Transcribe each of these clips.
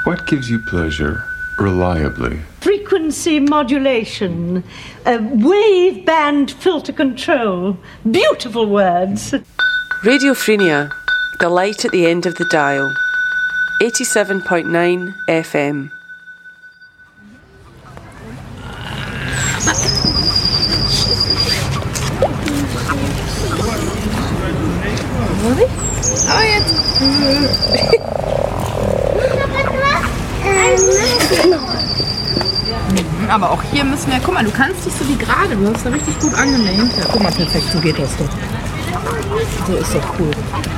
What gives you pleasure, reliably? Frequency modulation, wave band filter control. Beautiful words. Radiophrenia, the light at the end of the dial. 87.9 FM. Aber jetzt. Aber auch hier müssen wir, guck mal, du kannst dich so wie gerade, du hast da richtig gut angelenkt. Ja, guck mal, perfekt, so geht das doch. So ist doch cool.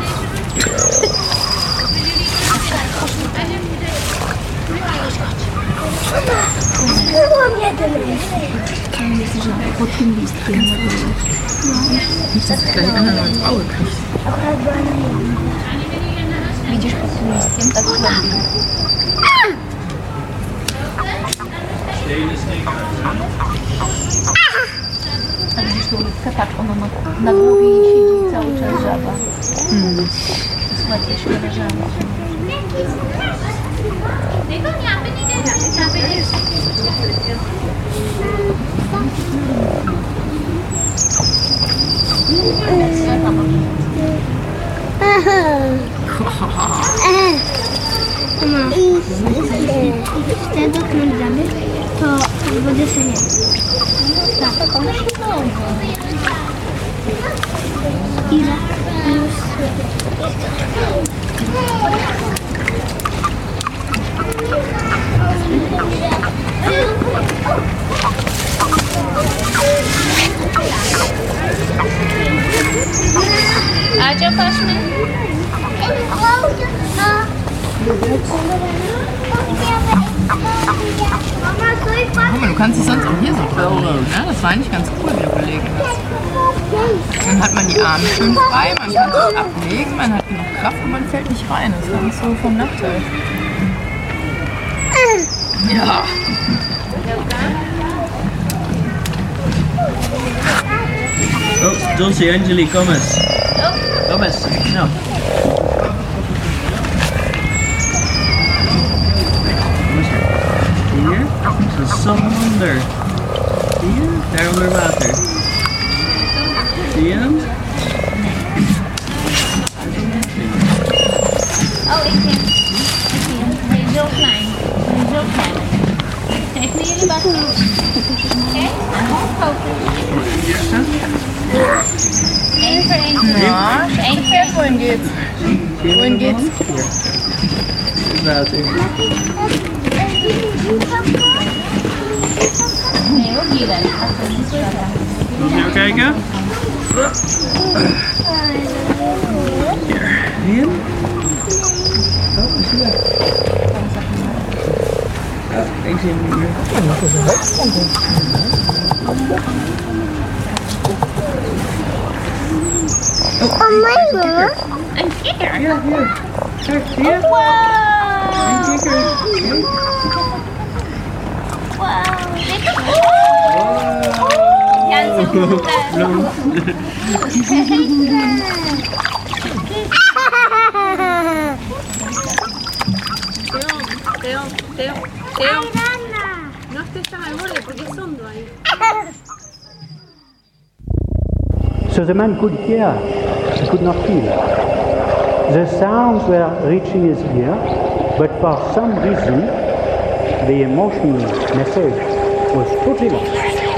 Nicht, dass ich gleich eine neue Auge kriege. Widzisz pod tym listkiem, tak głębiej. A widzisz tą rybkę? Patrz, ona na głowie jej siedzi cały czas żaba. To jest łatwiejsze wyrażanie. Chcę dotknąć zamek, to wody sobie nie. Tak. Ile? Adzio, patrzmy. Guck mal, du kannst dich sonst auch hier so dran legen, ne? Das war eigentlich ganz cool, wie du gelegen hast. Dann hat man die Arme schön frei, man kann sich ablegen, man hat genug Kraft und man fällt nicht rein. Das ist nicht so vom Nachteil. Ja. Oh, Dulce, Angeli, comes. Comes, no. Hier, zo zonder. Hier, daar onder water. Zie je hem? Oh, ik zie hem. Hij is zo klein. Hij is zo klein. Geef me jullie bakken. Oké? Focus. Eén voor één. Ja, Eén keer. wohin geht's? Wohin geht's? Hier. Water. Nee hoor, hier dan. Moet je even kijken? Hier. Hier? Oh, is hij weg? Ja, ik zie hem niet meer. Een kikker. Ja, hier. Kijk, zie je? Wow. Een kikker. Wow. Ja, dat is heel goed. Teo. No estés al borde porque es hondo ahí. So the man could hear, he could not feel. The sounds were reaching his ear, but for some reason, the emotional message was totally lost.